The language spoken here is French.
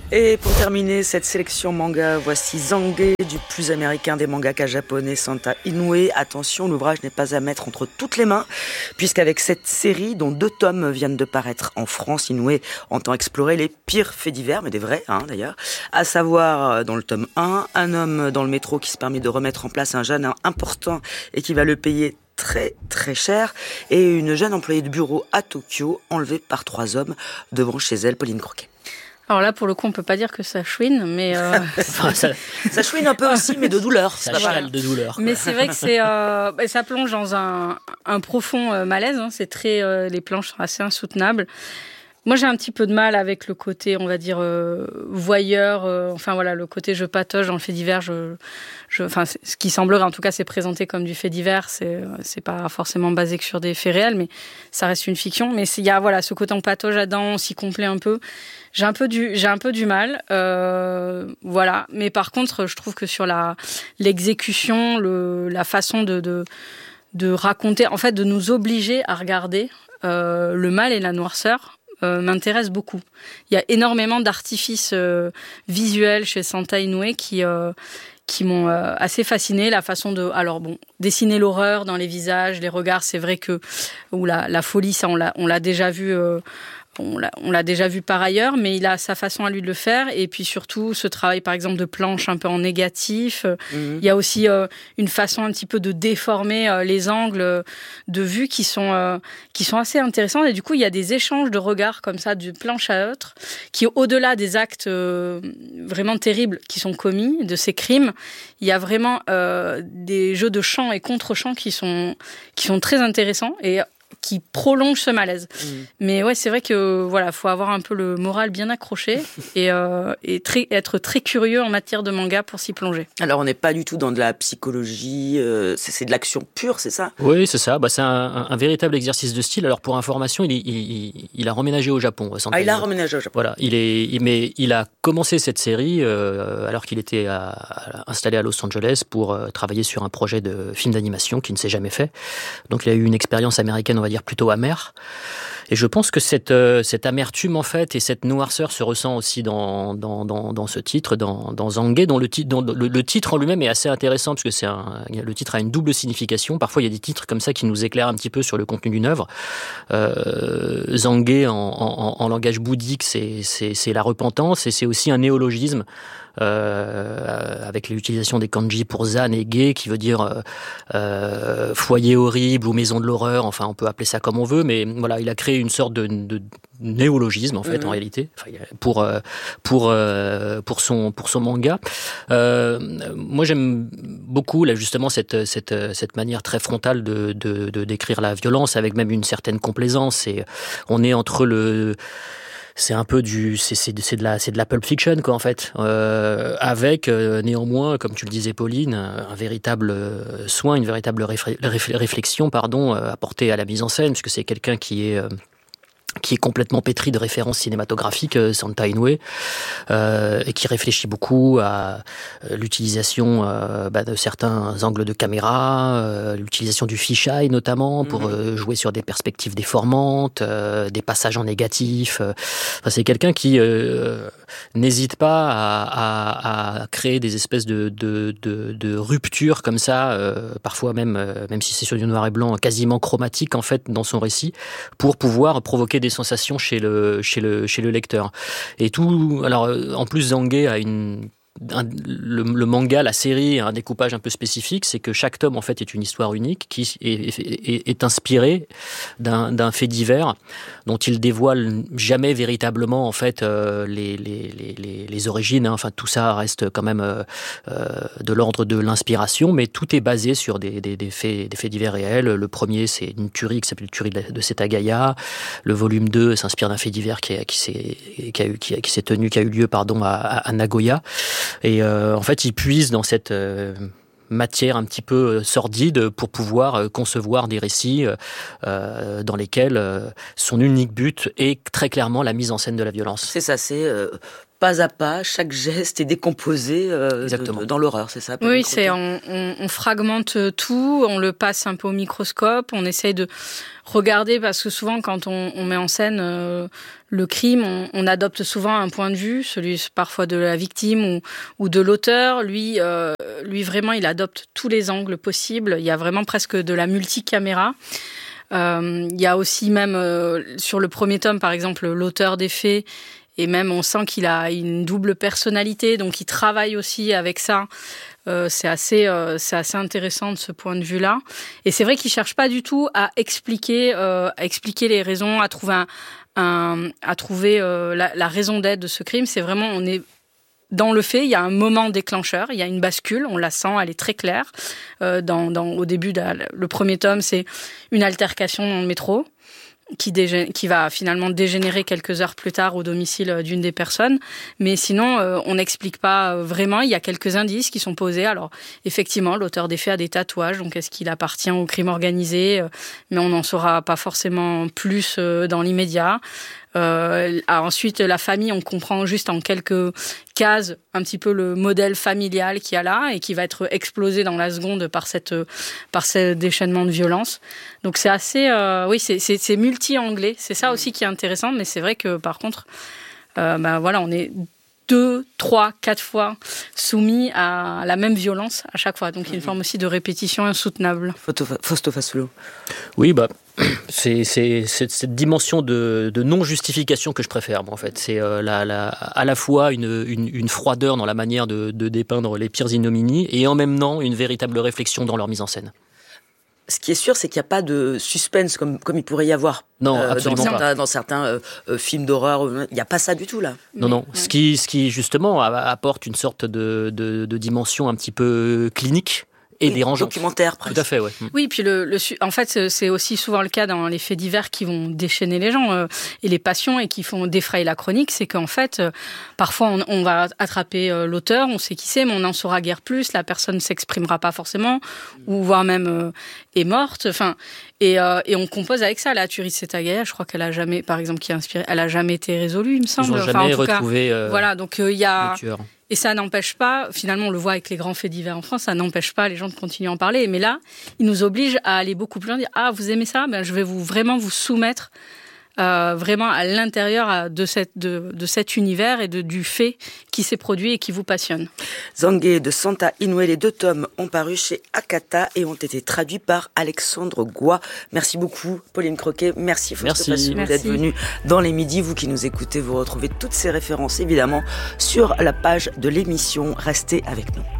Et pour terminer cette sélection manga, voici Zanguet, du plus américain des mangaka japonais Santa Inoue. Attention, l'ouvrage n'est pas à mettre entre toutes les mains, puisqu'avec cette série, dont 2 tomes viennent de paraître en France, Inoue entend explorer les pires faits divers, mais des vrais d'ailleurs, à savoir, dans le tome 1, un homme dans le métro qui se permet de remettre en place un jeune important et qui va le payer très très cher, et une jeune employée de bureau à Tokyo enlevée par 3 hommes devant chez elle. Pauline Croquet. Alors là, pour le coup, on peut pas dire que ça chouine, mais ça chouine un peu aussi, mais de douleur. Ça chiale de douleur. Mais c'est vrai que ça plonge dans un profond malaise. C'est très, les planches sont assez insoutenables. Moi, j'ai un petit peu de mal avec le côté, on va dire, voyeur. Enfin voilà, le côté je patauge dans le fait divers. Ce qui semblerait, en tout cas, c'est présenté comme du fait divers. C'est pas forcément basé que sur des faits réels, mais ça reste une fiction. Mais il y a ce côté on patauge là-dedans, on s'y complaît un peu. J'ai un peu du mal, voilà. Mais par contre, je trouve que sur l'exécution, la façon de raconter, en fait, de nous obliger à regarder le mal et la noirceur, m'intéresse beaucoup. Il y a énormément d'artifices visuels chez Santa Inoue qui m'ont assez fascinée, la façon de dessiner l'horreur dans les visages, les regards. C'est vrai que la folie, ça on l'a déjà vu. On l'a déjà vu par ailleurs, mais il a sa façon à lui de le faire. Et puis surtout, ce travail, par exemple, de planche un peu en négatif. Il y a aussi une façon un petit peu de déformer les angles de vue qui sont assez intéressants. Et du coup, il y a des échanges de regards comme ça, de planche à autre, qui, au-delà des actes vraiment terribles qui sont commis, de ces crimes, il y a vraiment des jeux de chant et contre-chant qui sont très intéressants et qui prolonge ce malaise. Mais ouais, c'est vrai que faut avoir un peu le moral bien accroché et être très curieux en matière de manga pour s'y plonger. Alors on n'est pas du tout dans de la psychologie, c'est de l'action pure, c'est ça ? Oui, c'est ça. C'est un véritable exercice de style. Alors pour information, il a remménagé au Japon. Il a remménagé au Japon. Voilà, mais il a commencé cette série alors qu'il était installé à Los Angeles pour travailler sur un projet de film d'animation qui ne s'est jamais fait. Donc il a eu une expérience américaine, on va dire, plutôt amère. Et je pense que cette amertume, en fait, et cette noirceur se ressent aussi dans ce titre, dans Zanguet, dont le titre en lui-même est assez intéressant, parce que le titre a une double signification. Parfois, il y a des titres comme ça qui nous éclairent un petit peu sur le contenu d'une œuvre. Zanguet, en langage bouddhique, c'est la repentance, et c'est aussi un néologisme, avec l'utilisation des kanji pour zan et ge, qui veut dire foyer horrible ou maison de l'horreur. Enfin, on peut appeler ça comme on veut, mais voilà, il a créé une sorte de néologisme en fait, en réalité, pour son manga. Moi, j'aime beaucoup là justement cette manière très frontale de décrire la violence, avec même une certaine complaisance. Et on est entre c'est un peu c'est de la pulp fiction, quoi, en fait, avec néanmoins, comme tu le disais, Pauline, un véritable soin, une véritable réflexion, apportée à la mise en scène, puisque c'est quelqu'un qui est complètement pétri de références cinématographiques, Santa Inoue, et qui réfléchit beaucoup à l'utilisation de certains angles de caméra, l'utilisation du fisheye notamment, pour jouer sur des perspectives déformantes, des passages en négatif. C'est quelqu'un qui n'hésite pas à créer des espèces de ruptures comme ça, parfois même si c'est sur du noir et blanc, quasiment chromatique en fait dans son récit, pour pouvoir provoquer des sensations chez le lecteur. Et tout. Alors en plus, Zanguet a le manga, la série, a un découpage un peu spécifique, c'est que chaque tome en fait est une histoire unique qui est inspirée d'un fait divers dont il dévoile jamais véritablement en fait les origines. Enfin, tout ça reste quand même de l'ordre de l'inspiration, mais tout est basé sur des faits divers réels. Le premier, c'est une tuerie qui s'appelle tuerie de Setagaya. Le volume 2 s'inspire d'un fait divers qui a eu lieu à Nagoya. Et en fait, il puise dans cette matière un petit peu sordide pour pouvoir concevoir des récits dans lesquels son unique but est très clairement la mise en scène de la violence. C'est ça, c'est pas à pas, chaque geste est décomposé dans l'horreur, c'est ça? Oui, on fragmente tout, on le passe un peu au microscope, on essaye de regarder, parce que souvent quand on met en scène le crime, on adopte souvent un point de vue, celui parfois de la victime ou de l'auteur. Lui vraiment, il adopte tous les angles possibles. Il y a vraiment presque de la multicaméra. Il y a aussi même sur le premier tome, par exemple, l'auteur des faits. Et même, on sent qu'il a une double personnalité, donc il travaille aussi avec ça. C'est assez intéressant de ce point de vue-là. Et c'est vrai qu'il cherche pas du tout à expliquer les raisons, à trouver la raison d'être de ce crime. C'est vraiment, on est dans le fait, il y a un moment déclencheur, il y a une bascule, on la sent, elle est très claire. Au début, le premier tome, c'est une altercation dans le métro, qui va finalement dégénérer quelques heures plus tard au domicile d'une des personnes. Mais sinon, on n'explique pas vraiment. Il y a quelques indices qui sont posés. Alors, effectivement, l'auteur des faits a des tatouages. Donc, est-ce qu'il appartient au crime organisé? Mais on n'en saura pas forcément plus dans l'immédiat. Ensuite, la famille, on comprend juste en quelques cases un petit peu le modèle familial qu'il y a là et qui va être explosé dans la seconde par ce déchaînement de violence. Donc c'est assez, c'est multi-anglais. C'est ça aussi qui est intéressant, mais c'est vrai que par contre, on est 2, 3, 4 fois soumis à la même violence à chaque fois. Donc il y a une forme aussi de répétition insoutenable. Fausto Fasolo. Oui, c'est cette dimension de non-justification que je préfère, moi, en fait. C'est à la fois une froideur dans la manière de dépeindre les pires ignominies et en même temps une véritable réflexion dans leur mise en scène. Ce qui est sûr, c'est qu'il n'y a pas de suspense comme il pourrait y avoir dans certains films d'horreur. Il n'y a pas ça du tout, là. Non. Ce qui justement apporte une sorte de dimension un petit peu clinique et dérangeante. Documentaire, presque. Tout à fait, ouais. Oui, puis en fait, c'est aussi souvent le cas dans les faits divers qui vont déchaîner les gens et les passions et qui font défrayer la chronique. C'est qu'en fait, parfois, on va attraper l'auteur, on sait qui c'est, mais on n'en saura guère plus. La personne ne s'exprimera pas forcément, ou voire même est morte. Enfin, et on compose avec ça. La tuerie de Setagaya, je crois qu'elle a jamais, par exemple, qui a inspiré, elle a jamais été résolue, il me semble. Ils n'ont jamais retrouvé voilà, donc il y a le tueur. Et ça n'empêche pas, finalement on le voit avec les grands faits divers en France, ça n'empêche pas les gens de continuer à en parler. Mais là, ils nous obligent à aller beaucoup plus loin, dire « Ah, vous aimez ça ? Je vais vraiment vous soumettre vraiment à l'intérieur de cet univers et du fait qui s'est produit et qui vous passionne. » Zangué de Santa Inoue, les 2 tomes ont paru chez Akata et ont été traduits par Alexandre Goua. Merci beaucoup Pauline Croquet, merci Fausto Fasolo d'être venu dans les midis. Vous qui nous écoutez, vous retrouvez toutes ces références évidemment sur la page de l'émission. Restez avec nous.